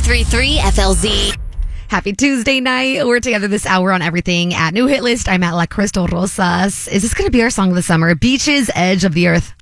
93.3 FLZ. Happy Tuesday night. We're together this hour on everything at New Hit List. I'm at La Crystal Rosas. Is this going to be our song of the summer? Beaches, Edge of the Earth.